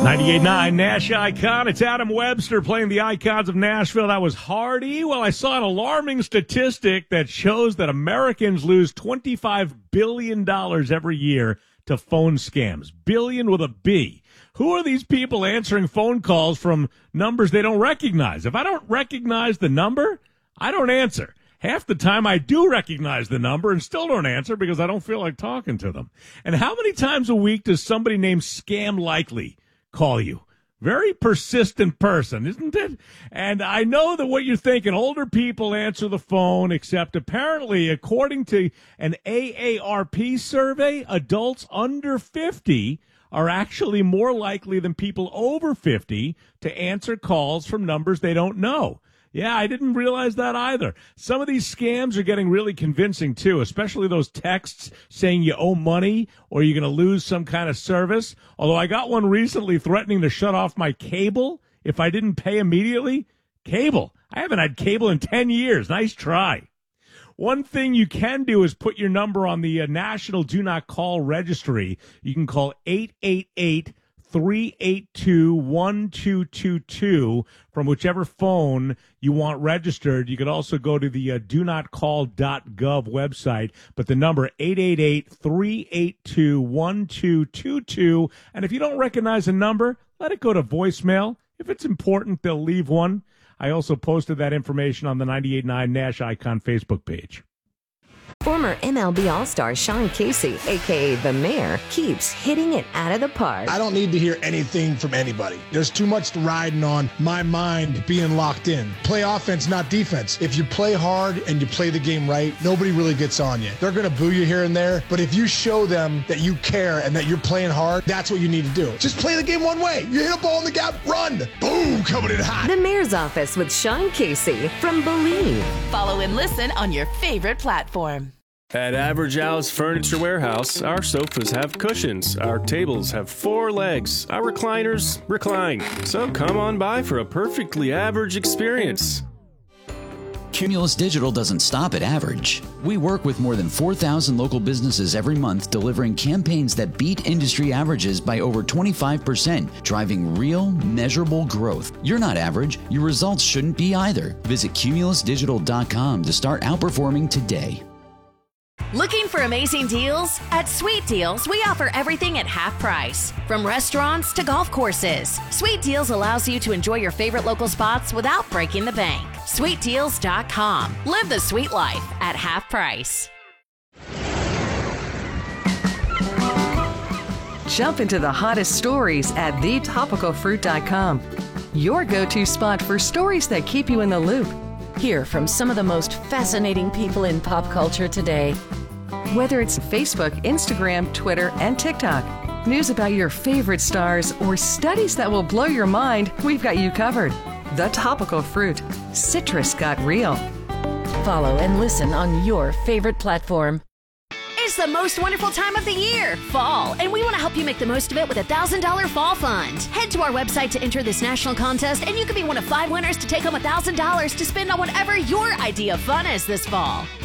98.9 Nash Icon. It's Adam Webster playing the Icons of Nashville. That was Hardy. Well, I saw an alarming statistic that shows that Americans lose $25 billion every year to phone scams. Billion with a B. Who are these people answering phone calls from numbers they don't recognize? If I don't recognize the number, I don't answer. Half the time I do recognize the number and still don't answer because I don't feel like talking to them. And how many times a week does somebody named Scam Likely call you? Very persistent person, isn't it? And I know that what you're thinking, older people answer the phone, except apparently, according to an AARP survey, adults under 50 are actually more likely than people over 50 to answer calls from numbers they don't know. Yeah, I didn't realize that either. Some of these scams are getting really convincing, too, especially those texts saying you owe money or you're going to lose some kind of service. Although I got one recently threatening to shut off my cable if I didn't pay immediately. Cable. I haven't had cable in 10 years. Nice try. One thing you can do is put your number on the National Do Not Call Registry. You can call 888-382-1222 from whichever phone you want registered. You could also go to the donotcall.gov website, but the number 888-382-1222. And if you don't recognize a number, let it go to voicemail. If it's important, they'll leave one. I also posted that information on the 98.9 Nash Icon Facebook page. Former MLB All-Star Sean Casey, a.k.a. The Mayor, keeps hitting it out of the park. I don't need to hear anything from anybody. There's too much riding on my mind being locked in. Play offense, not defense. If you play hard and you play the game right, nobody really gets on you. They're going to boo you here and there, but if you show them that you care and that you're playing hard, that's what you need to do. Just play the game one way. You hit a ball in the gap, run. Boom, coming in hot. The Mayor's Office with Sean Casey from Believe. Follow and listen on your favorite platform. At Average Al's Furniture Warehouse, our sofas have cushions, our tables have 4 legs, our recliners recline. So come on by for a perfectly average experience. Cumulus Digital doesn't stop at average. We work with more than 4,000 local businesses every month, delivering campaigns that beat industry averages by over 25%, driving real, measurable growth. You're not average. Your results shouldn't be either. Visit cumulusdigital.com to start outperforming today. Looking for amazing deals? At Sweet Deals, we offer everything at half price. From restaurants to golf courses, Sweet Deals allows you to enjoy your favorite local spots without breaking the bank. SweetDeals.com. Live the sweet life at half price. Jump into the hottest stories at thetopicalfruit.com. Your go-to spot for stories that keep you in the loop. Hear from some of the most fascinating people in pop culture today. Whether it's Facebook, Instagram, Twitter, and TikTok, news about your favorite stars, or studies that will blow your mind, we've got you covered. The Topical Fruit. Citrus got real. Follow and listen on your favorite platform. It's the most wonderful time of the year, fall, and we want to help you make the most of it with a $1,000 fall fund. Head to our website to enter this national contest, and you could be one of 5 winners to take home $1,000 to spend on whatever your idea of fun is this fall.